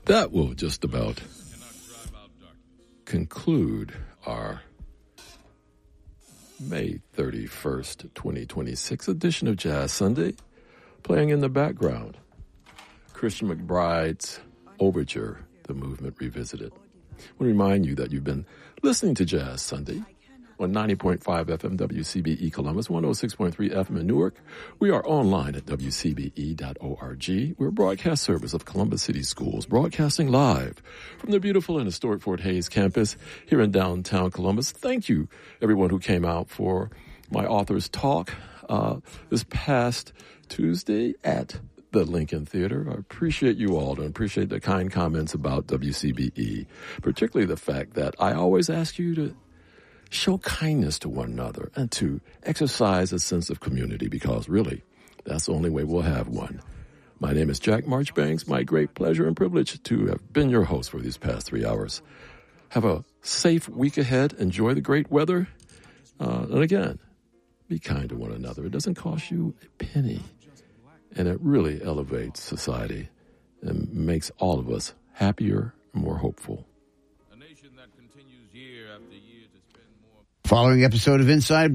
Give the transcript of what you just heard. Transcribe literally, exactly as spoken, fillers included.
that will just about conclude our May thirty-first, twenty twenty-six edition of Jazz Sunday. Playing in the background, Christian McBride's Overture, The Movement Revisited. I want to remind you that you've been listening to Jazz Sunday on ninety point five F M W C B E Columbus, one oh six point three F M in Newark. We are online at W C B E dot org. We're a broadcast service of Columbus City Schools, broadcasting live from the beautiful and historic Fort Hays campus here in downtown Columbus. Thank you, everyone who came out for my author's talk uh, this past Tuesday at the Lincoln Theater. I appreciate you all and appreciate the kind comments about W C B E, particularly the fact that I always ask you to show kindness to one another and to exercise a sense of community, because really, that's the only way we'll have one. My name is Jack Marchbanks. My great pleasure and privilege to have been your host for these past three hours. Have a safe week ahead. Enjoy the great weather. Uh, and again, be kind to one another. It doesn't cost you a penny. And it really elevates society and makes all of us happier and more hopeful. Following episode of Inside